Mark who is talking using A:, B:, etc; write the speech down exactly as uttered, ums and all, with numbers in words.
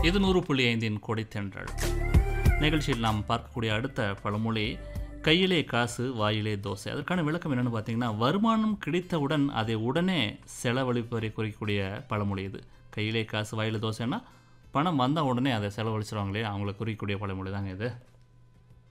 A: இது நூறு புள்ளி ஐந்தின் கொடைத்தென்றல் நிகழ்ச்சியில் நாம் பார்க்கக்கூடிய அடுத்த பழமொழி கையிலே காசு வாயிலே தோசை. அதற்கான விளக்கம் என்னென்னு பார்த்தீங்கன்னா, வருமானம் கிடைத்தவுடன் அதை உடனே செலவழிப்பதை குறிக்கக்கூடிய பழமொழி இது. கையிலே காசு வாயிலே தோசைன்னா பணம் வந்தால் உடனே அதை செலவழிச்சிருவாங்களே அவங்கள குறிக்கக்கூடிய பழமொழி தாங்க இது.